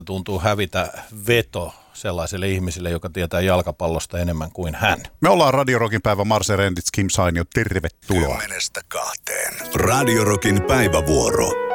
Tuntuu hävitä veto sellaiselle ihmiselle, joka tietää jalkapallosta enemmän kuin hän. Me ollaan Radio Rockin päivä. Marse Rendits, Kim Sainio, tervetuloa. 10-2. Radio Rockin päivävuoro.